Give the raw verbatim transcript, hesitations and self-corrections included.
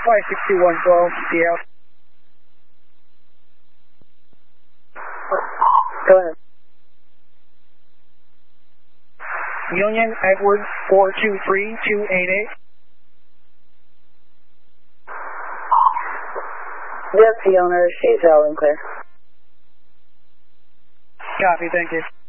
five six two one twelve, D L. Go ahead. Union Edward four two three two eight eight. Yep, the owner, she's out and clear. Copy, thank you.